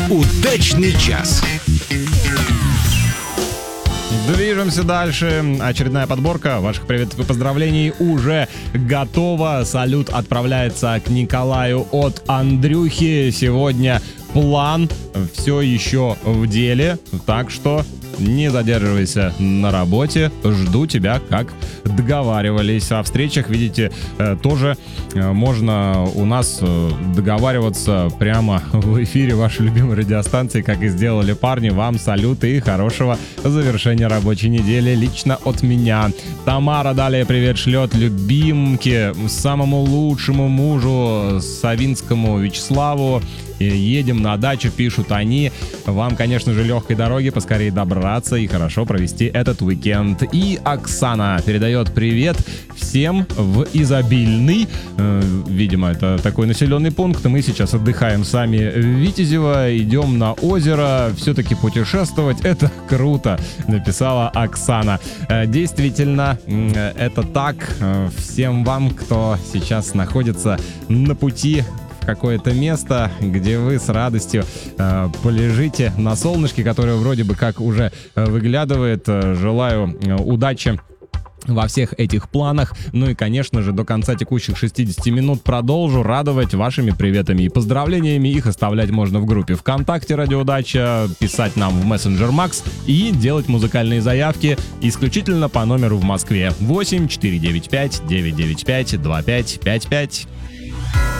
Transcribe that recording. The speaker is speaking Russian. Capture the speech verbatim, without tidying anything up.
Удачный час. Движемся дальше. Очередная подборка ваших приветов и поздравлений уже готова. Салют отправляется к Николаю от Андрюхи. Сегодня план все еще в деле, так что не задерживайся на работе. Жду тебя, как договаривались. О встречах, видите, тоже можно у нас договариваться прямо в эфире вашей любимой радиостанции, как и сделали парни. Вам салют и хорошего завершения рабочей недели лично от меня. Тамара далее привет шлет любимке, самому лучшему мужу Савинскому Вячеславу. Едем на дачу, пишут они. Вам, конечно же, легкой дороги, поскорее добраться и хорошо провести этот уикенд. И Оксана передает привет всем в Изобильный. Э, видимо, это такой населенный пункт. Мы сейчас отдыхаем сами в Витязево, идем на озеро. Все-таки путешествовать — это круто, написала Оксана. Э, действительно, э, это так. Э, всем вам, кто сейчас находится на пути какое-то место, где вы с радостью э, полежите на солнышке, которое вроде бы как уже э, выглядывает. Э, желаю э, удачи во всех этих планах. Ну и, конечно же, до конца текущих шестидесяти минут продолжу радовать вашими приветами и поздравлениями. Их оставлять можно в группе ВКонтакте «Радио Дача», писать нам в мессенджер Макс и делать музыкальные заявки исключительно по номеру в Москве восемь четыре девять пять девять девять пять два пять пять пять.